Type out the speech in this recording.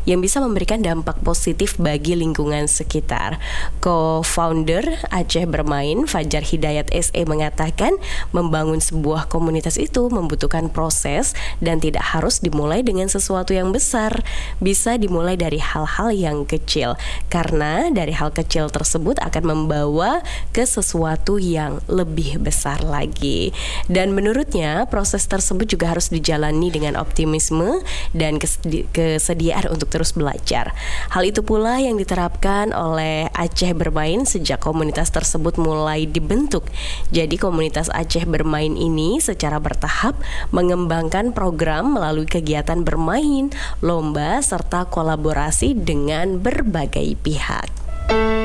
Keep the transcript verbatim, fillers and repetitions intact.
yang bisa memberikan dampak positif bagi lingkungan sekitar. Co-founder Aceh Bermain, Fajar Hidayat S E mengatakan membangun sebuah komunitas itu membutuhkan proses dan tidak harus dimulai dengan sesuatu yang besar. Bisa dimulai dari hal-hal yang kecil, karena dari hal kecil tersebut akan membawa ke sesuatu yang lebih besar lagi. Dan menurutnya proses tersebut juga harus dijalani dengan optimisme dan kesediaan untuk terus belajar. Hal itu pula yang diterapkan oleh Aceh Bermain sejak komunitas tersebut mulai dibentuk. Jadi komunitas Aceh Bermain ini secara bertahap mengembangkan program melalui kegiatan bermain, lomba, serta kolaborasi dengan berbagai pihak.